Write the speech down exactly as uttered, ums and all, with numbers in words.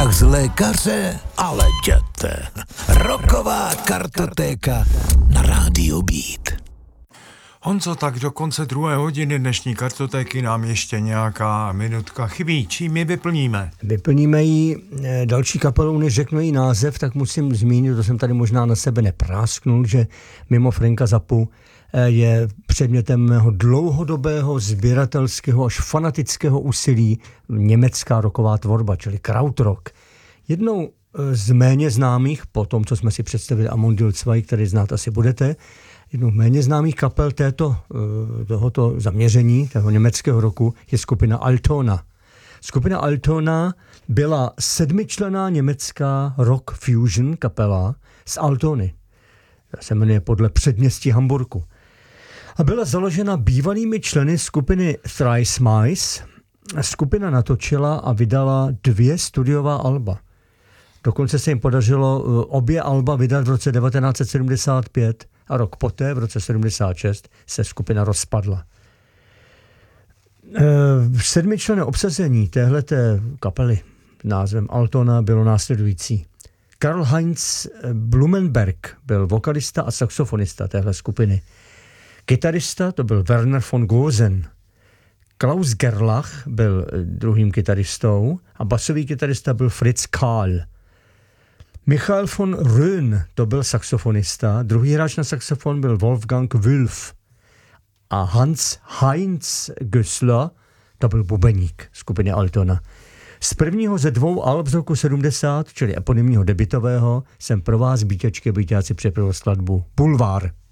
strach z lékaře, ale jděte. Rocková kartotéka na rádiu Beat. Honzo, tak do konce druhé hodiny dnešní kartotéky nám ještě nějaká minutka chybí. Čím ji vyplníme? Vyplníme ji další kapelou, než řeknu její název, tak musím zmínit, to jsem tady možná na sebe neprásknul, že mimo Franka Zappu je předmětem mého dlouhodobého sběratelského až fanatického úsilí německá rocková tvorba, čili krautrock. Jednou z méně známých, po tom, co jsme si představili Amon zwei, který znát asi budete, jednou méně známých kapel této, tohoto zaměření, toho německého roku, je skupina Altona. Skupina Altona byla sedmičlenná německá rock fusion kapela z Altony. Ta se jmenuje podle předměstí Hamburku. A byla založena bývalými členy skupiny Thrice Mice. Skupina natočila a vydala dvě studiová alba. Dokonce se jim podařilo obě alba vydat v roce devatenáct set sedmdesát pět a rok poté, v roce sedmdesát šest, se skupina rozpadla. V sedmičlenné obsazení téhleté kapely názvem Altona bylo následující. Karl-Heinz Blumenberg byl vokalista a saxofonista téhle skupiny. Kytarista to byl Werner von Gosen. Klaus Gerlach byl druhým kytaristou a basový kytarista byl Fritz Kahl. Michael von Röhn to byl saxofonista, druhý hráč na saxofon byl Wolfgang Wülf a Hans Heinz Gössler to byl bubeník skupiny Altona. Z prvního ze dvou alb z roku sedmdesát, čili eponymního debutového, jsem pro vás, bíťačky a bíťáci, připravil skladbu Bulvár.